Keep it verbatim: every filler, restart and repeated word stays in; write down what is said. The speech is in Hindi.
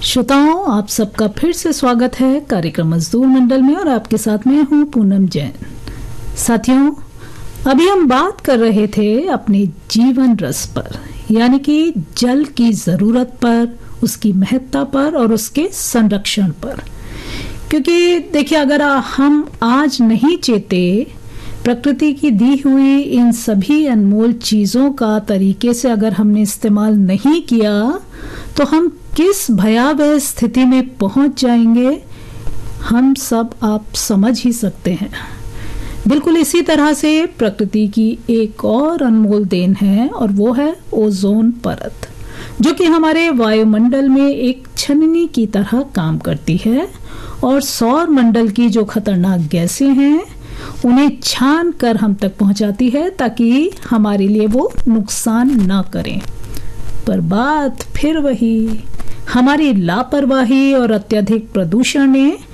श्रोताओं, आप सबका फिर से स्वागत है कार्यक्रम मजदूर मंडल में और आपके साथ मैं हूं पूनम जैन। साथियों, अभी हम बात कर रहे थे अपने जीवन रस पर, यानी कि जल की जरूरत पर, उसकी महत्ता पर और उसके संरक्षण पर। क्योंकि देखिए, अगर हम आज नहीं चेते प्रकृति की दी हुई इन सभी अनमोल चीजों का तरीके से अगर हमने इस्तेमाल नहीं किया तो हम किस भयावह स्थिति में पहुंच जाएंगे, हम सब आप समझ ही सकते हैं। बिल्कुल इसी तरह से प्रकृति की एक और अनमोल देन है और वो है ओजोन परत, जो कि हमारे वायुमंडल में एक छन्नी की तरह काम करती है और सौर मंडल की जो खतरनाक गैसें हैं उन्हें छान कर हम तक पहुंचाती है ताकि हमारे लिए वो नुकसान ना करें। पर बात फिर वही, हमारी लापरवाही और अत्यधिक प्रदूषण ने